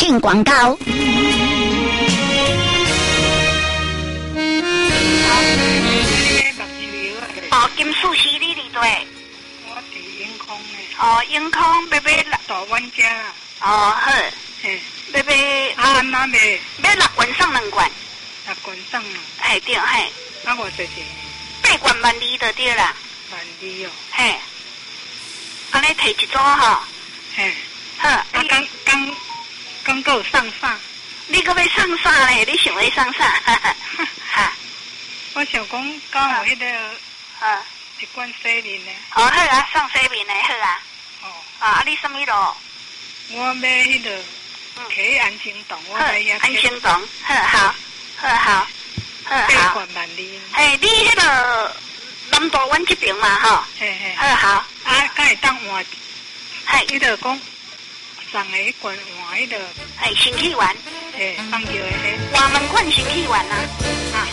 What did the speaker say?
进广告。 哦，金属西你哩对。 我伫永康诶。 哦，永康要大阮家啦。 哦，好。 嘿。 要安那袂？ 要6罐送2罐。 6罐送啊。 嘿对嘿。 啊，我就是 8罐1,200就对啦。 1,200哦。 嘿。安尼摕一组吼。 嘿。 好。 啊，刚够送啥？ 你搁要送啥咧？你想要送啥？哈。 我想讲，刚有迄个。一罐洗面的。 哦，好啊，送洗面的好啊。 哦。 啊，你什么路？ 我要迄个，去安心堂，我来遐。 安心堂，好。 8罐1,200。 嘿，你迄个南投湾这边嘛，吼。 嘿嘿。 好。 啊，敢会当换？ 嘿。 伊就讲送的迄罐换迄个。 嘿，新气丸。 嘿，放药的。 换2款新气丸啊。